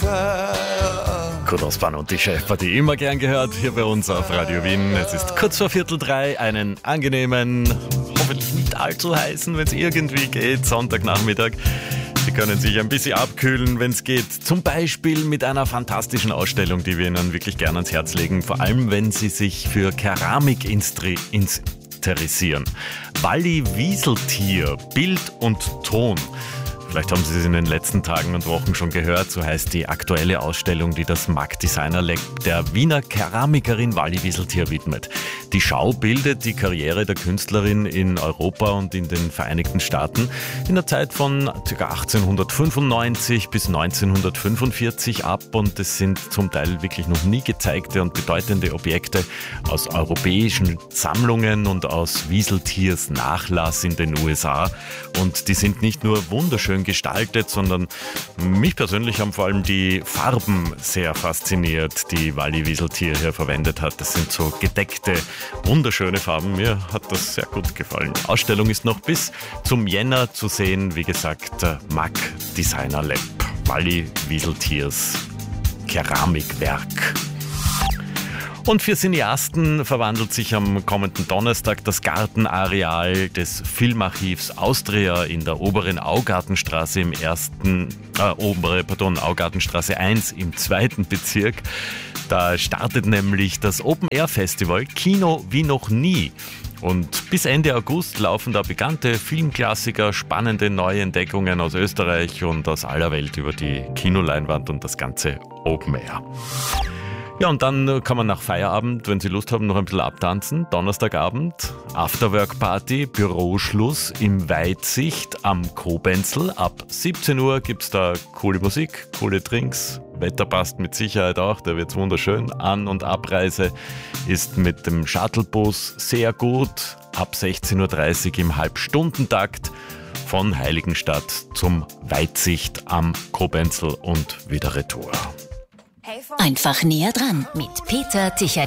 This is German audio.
Kudospan und die Schäfer, die immer gern gehört, hier bei uns auf Radio Wien. Es ist kurz vor 2:45, einen angenehmen, hoffentlich nicht allzu heißen, wenn es irgendwie geht, Sonntagnachmittag. Sie können sich ein bisschen abkühlen, wenn es geht. Zum Beispiel mit einer fantastischen Ausstellung, die wir Ihnen wirklich gern ans Herz legen. Vor allem, wenn Sie sich für Keramik interessieren. Walli Wieseltier, Bild und Ton. Vielleicht haben Sie es in den letzten Tagen und Wochen schon gehört. So heißt die aktuelle Ausstellung, die das MAK Designer Lab der Wiener Keramikerin Walli Wieseltier widmet. Die Schau bildet die Karriere der Künstlerin in Europa und in den Vereinigten Staaten in der Zeit von ca. 1895 bis 1945 ab. Und es sind zum Teil wirklich noch nie gezeigte und bedeutende Objekte aus europäischen Sammlungen und aus Wieseltiers Nachlass in den USA. Und die sind nicht nur wunderschön gestaltet, sondern mich persönlich haben vor allem die Farben sehr fasziniert, die Walli Wieseltier hier verwendet hat. Das sind so gedeckte, wunderschöne Farben. Mir hat das sehr gut gefallen. Ausstellung ist noch bis zum Jänner zu sehen. Wie gesagt, MAK Designer Lab. Walli Wieseltiers Keramikwerk. Und für Cineasten verwandelt sich am kommenden Donnerstag das Gartenareal des Filmarchivs Austria in der oberen Augartenstraße Augartenstraße 1 im 2. Bezirk. Da startet nämlich das Open-Air-Festival Kino wie noch nie. Und bis Ende August laufen da bekannte Filmklassiker, spannende Neuentdeckungen aus Österreich und aus aller Welt über die Kinoleinwand und das ganze Open Air. Ja, und dann kann man nach Feierabend, wenn Sie Lust haben, noch ein bisschen abtanzen. Donnerstagabend, Afterwork-Party, Büroschluss im Weitsicht am Kobenzl. Ab 17 Uhr gibt's da coole Musik, coole Drinks. Wetter passt mit Sicherheit auch, da wird's wunderschön. An- und Abreise ist mit dem Shuttlebus sehr gut. Ab 16.30 Uhr im Halbstundentakt von Heiligenstadt zum Weitsicht am Kobenzl und wieder retour. Einfach näher dran mit Peter Tichert.